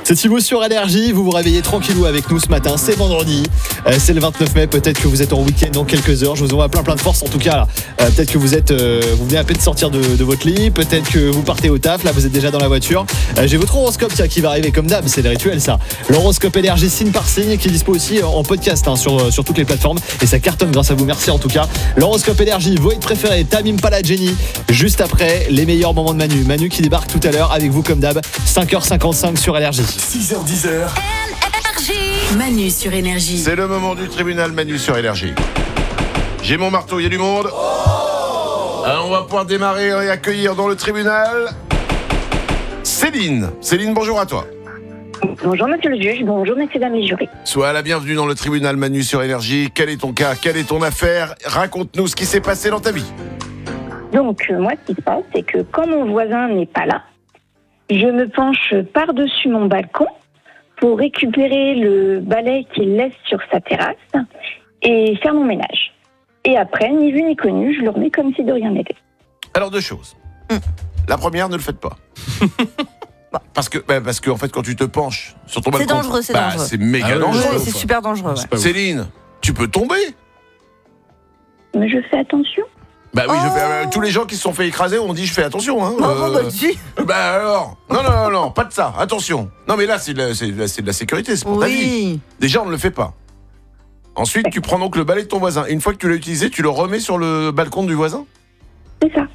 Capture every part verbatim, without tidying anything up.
C'est Thibaut sur Énergie, vous vous réveillez tranquillou avec nous ce matin, c'est vendredi, euh, c'est le vingt-neuf mai, peut-être que vous êtes en week-end dans quelques heures, je vous envoie plein plein de force en tout cas là. Euh, peut-être que vous êtes, euh, vous venez à peine de sortir de, de votre lit, peut-être que vous partez au taf, là vous êtes déjà dans la voiture. Euh, j'ai votre horoscope tiens, qui va arriver comme d'hab, c'est le rituel ça. L'horoscope Énergie signe par signe qui est dispo aussi en podcast hein, sur, sur toutes les plateformes et ça cartonne grâce à vous, merci en tout cas. L'horoscope Énergie, vos hits préférés, Tamim Pala Jenny, juste après les meilleurs moments de Manu. Manu qui débarque tout à l'heure avec vous comme d'hab, cinq heures cinquante-cinq sur Énergie. six heures dix. Manu sur Énergie. C'est le moment du tribunal Manu sur Énergie. J'ai mon marteau, il y a du monde. Alors on va pouvoir démarrer et accueillir dans le tribunal Céline. Céline, bonjour à toi. Bonjour monsieur le juge, bonjour messieurs dames les jurés. Sois la bienvenue dans le tribunal Manu sur Énergie. Quel est ton cas? Quelle est ton affaire? Raconte-nous ce qui s'est passé dans ta vie. Donc euh, moi ce qui se passe c'est que quand mon voisin n'est pas là, je me penche par-dessus mon balcon pour récupérer le balai qu'il laisse sur sa terrasse et faire mon ménage. Et après, ni vu ni connu, je le remets comme si de rien n'était. Alors deux choses. Mmh. La première, ne le faites pas. Parce que, bah, parce que en fait, quand tu te penches sur ton balcon, c'est dangereux, c'est bah, dangereux. C'est méga ah, dangereux. Ouais, c'est super dangereux. Ouais. Céline, tu peux tomber. Mais je fais attention. Bah oui, oh. je fais, euh, tous les gens qui se sont fait écraser ont dit je fais attention. Hein, Oh, euh, bah, tu... bah alors, non, non, non, non, pas de ça, attention. Non mais là, c'est de la, c'est de la, c'est de la sécurité, c'est pour ta vie. Oui. Déjà, on ne le fait pas. Ensuite, tu prends donc le balai de ton voisin. Et une fois que tu l'as utilisé, tu le remets sur le balcon du voisin. C'est ça.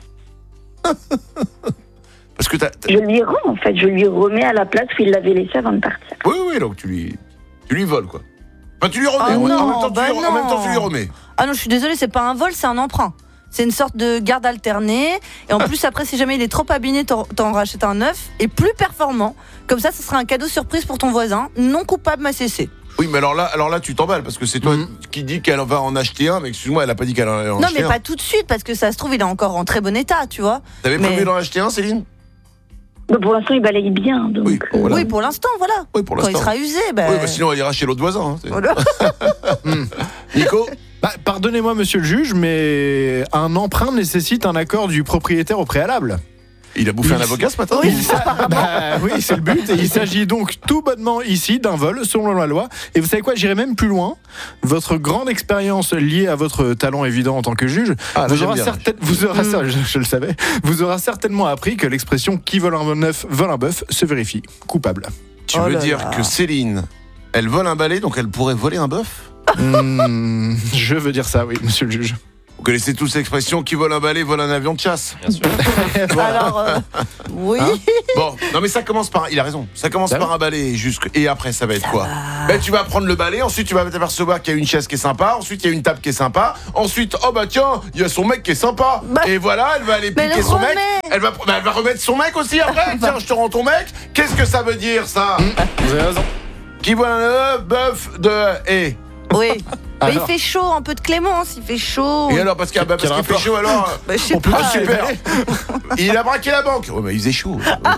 Parce que t'as, t'as... Je lui rends en fait, je lui remets à la place où il l'avait laissé avant de partir. Oui, oui, donc tu lui, tu lui voles quoi. Enfin, tu lui remets. Oh en, non, en, même temps, bah tu lui, en même temps, tu lui non. remets. Ah non, je suis désolée, c'est pas un vol, c'est un emprunt. C'est une sorte de garde alternée. Et en plus, après, si jamais il est trop abîmé, t'en, t'en rachètes un neuf et plus performant. Comme ça, ce sera un cadeau surprise pour ton voisin, non coupable mais cessé. Oui, mais alors là, alors là, tu t'emballes parce que c'est toi mmh. qui dis qu'elle va en acheter un, mais excuse-moi, elle a pas dit qu'elle en allait en Non, acheter mais un. pas tout de suite, parce que ça se trouve, il est encore en très bon état, tu vois. T'avais mais... prévu d'en acheter un, Céline? Bah, pour l'instant, il balaye bien. Donc, Oui, euh, voilà. Oui, pour l'instant, voilà. Oui, pour Quand l'instant. il sera usé, bah... Oui, bah sinon, elle ira chez l'autre voisin. Hein, c'est... Voilà. Nico? Bah, pardonnez-moi monsieur le juge, mais un emprunt nécessite un accord du propriétaire au préalable. Il a bouffé Il- un avocat ce matin? Il s'a- bah, oui, c'est le but. Et il s'agit donc tout bonnement ici d'un vol selon la loi. Et vous savez quoi, j'irai même plus loin. Votre grande expérience liée à votre talent évident en tant que juge Ah, là, vous, j'aime aura bien, certain- vous aura ça, je, je le savais, vous aura certainement appris que l'expression qui vole un neuf vole un bœuf se vérifie. Coupable. Tu Oh veux là dire là. que Céline, elle vole un balai, donc elle pourrait voler un bœuf? Hmm, je veux dire ça, oui, monsieur le juge. Vous connaissez tous l'expression qui vole un balai vole un avion de chasse? Bien sûr. Alors, euh, oui. Hein Bon, non mais ça commence par... Il a raison. Ça commence Ça par va. un balai jusque... et après ça va être quoi? Ben tu vas prendre le balai, ensuite tu vas t'apercevoir qu'il y a une chaise qui est sympa, ensuite il y a une table qui est sympa, ensuite oh bah tiens, il y a son mec qui est sympa. Bah, et voilà, elle va aller mais piquer le son mec. remets. Elle va, bah, elle va remettre son mec aussi après. Tiens, je te rends ton mec. Qu'est-ce que ça veut dire ça? Vous avez raison. Qui vole un œuf, bœuf de et. Oui. Mais il Alors. fait chaud, un peu de clémence, il fait chaud. Et alors parce qu'il bah, parce Quel qu'il fait rapport chaud alors. Bah, je sais On peut pas. Ah super. Il a braqué la banque. Ouais, mais il faisait chaud.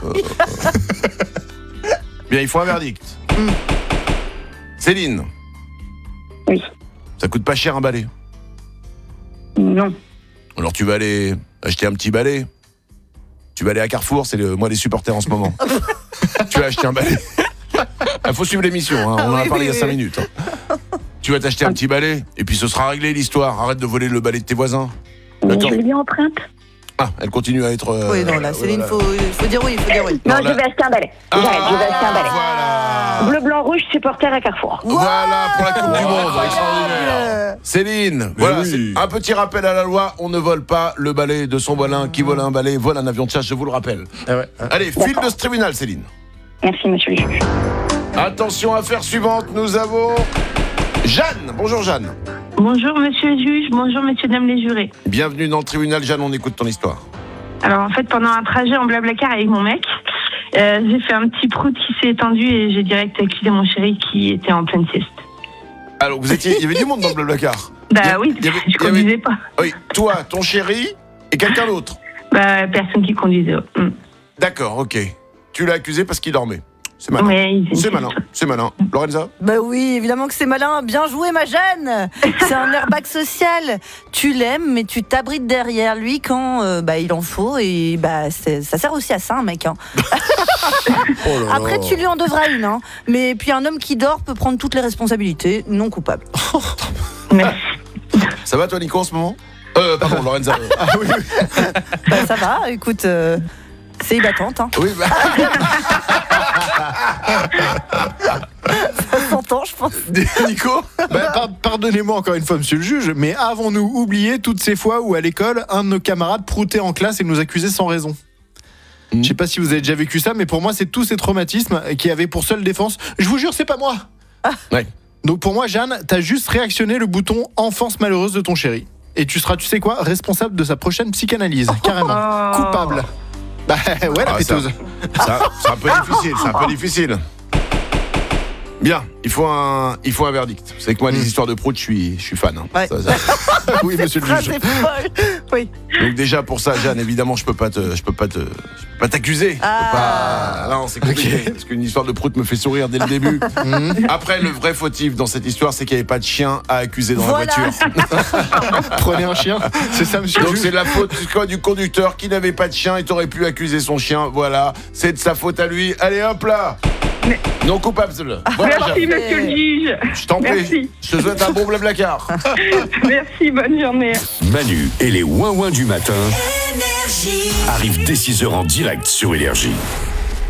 Bien, il faut un verdict. Céline. Oui. Ça coûte pas cher un balai. non. Alors tu vas aller acheter un petit balai. Tu vas aller à Carrefour, c'est le, moi les supporters en ce moment. Tu vas acheter un balai. Il faut suivre l'émission, hein, on en a oui, parlé oui, il y a cinq oui. minutes. hein. Tu vas t'acheter un petit balai et puis ce sera réglé l'histoire. Arrête de voler le balai de tes voisins. Mais D'accord. je lui emprunte. Ah, elle continue à être... euh, Oui, non, là, Céline, voilà. faut, faut dire oui, il faut dire oui. Non, Non, là- je vais acheter un balai. Ah, J'arrête, je vais acheter un balai. Voilà. Bleu, blanc, rouge, supporter à Carrefour. Voilà pour la Coupe du Monde. Incroyable. Extraordinaire. Céline, voilà, oui. c'est un petit rappel à la loi, on ne vole pas le balai de son voisin. Qui vole un balai vole un avion de chasse, je vous le rappelle. Ah ouais. Allez, file de ce tribunal, Céline. Merci, monsieur le juge. Attention, affaire suivante, nous avons Jeanne. Bonjour Jeanne. Bonjour monsieur le juge, bonjour messieurs dames les jurés. Bienvenue dans le tribunal, Jeanne, on écoute ton histoire. Alors en fait pendant un trajet en blablacar avec mon mec, euh, j'ai fait un petit prout qui s'est étendu et j'ai direct accusé mon chéri qui était en pleine sieste. Alors, vous étiez, il y avait du monde dans le Blablacar. Bah Il y a- oui, il y avait- je il y avait- conduisais pas. Oui, toi, ton chéri et quelqu'un d'autre. Bah personne qui conduisait. Mm. D'accord, ok. Tu l'as accusé parce qu'il dormait. C'est malin. Mais ils- C'est malin, c'est malin. Lorenza? Bah oui, évidemment que c'est malin. Bien joué, ma Jeanne. C'est un airbag social. Tu l'aimes, mais tu t'abrites derrière lui quand euh, bah, il en faut. Et bah, c'est- ça sert aussi à ça, un mec. Hein. Oh là là. Après, tu lui en devras une. Hein. Mais puis un homme qui dort peut prendre toutes les responsabilités, non coupable. Merci. Ça va toi Nico en ce moment? Euh, pardon, Lorenza. Ah oui, oui. Bah, ça va, écoute, euh, c'est battante. Hein. Oui, bah, Ça s'entend, je pense. Nico? Bah, par- pardonnez-moi encore une fois, monsieur le juge, mais avons-nous oublié toutes ces fois où à l'école, un de nos camarades proutait en classe et nous accusait sans raison? Je sais pas si vous avez déjà vécu ça, mais pour moi, c'est tous ces traumatismes qui avaient pour seule défense. Je vous jure, c'est pas moi. Ouais. Donc pour moi, Jeanne, t'as juste réactionné le bouton enfance malheureuse de ton chéri. Et tu seras, tu sais quoi, responsable de sa prochaine psychanalyse, carrément. Oh. Coupable. Bah ouais, la Ah, péteuse. Ça, c'est un peu difficile, c'est un peu difficile. Bien, il faut un, il faut un verdict. Vous savez que moi, les histoires de prout, je suis, je suis fan. hein. Ouais. Ça, ça. Oui, monsieur le Ah, juge. c'est folle. Oui. Donc déjà pour ça, Jeanne, évidemment, je peux pas te, je peux pas te, je peux pas t'accuser. Je peux Ah. pas- Non, c'est compliqué. Parce qu'une histoire de prout me fait sourire dès le début. Mhm. Après, le vrai fautif dans cette histoire, c'est qu'il n'y avait pas de chien à accuser dans Voilà. la voiture. Prenez un chien, c'est ça, monsieur le Donc juge. c'est de la faute du- quoi, du conducteur qui n'avait pas de chien. Il t'aurait pu accuser son chien. Voilà, c'est de sa faute à lui. Allez, hop là. Non coupable. Voilà, Merci, Jeanne. monsieur le juge. Je t'en prie. Merci. Je te souhaite un bon blablacar. Merci, bonne journée. Manu et les ouin-ouin du matin arrivent dès six heures en direct sur Énergie.